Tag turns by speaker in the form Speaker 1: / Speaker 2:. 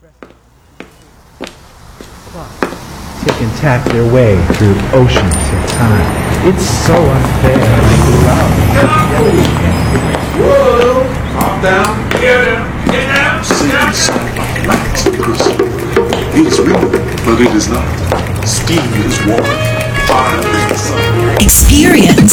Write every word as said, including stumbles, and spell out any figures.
Speaker 1: Tick and tack their way through oceans of time. It's so unfair.
Speaker 2: Whoa! Calm down. Get down. Get down.
Speaker 3: Satan sound like lights in prison. It is real, but it is not. Steam is water. Fire is the sun.
Speaker 4: Experience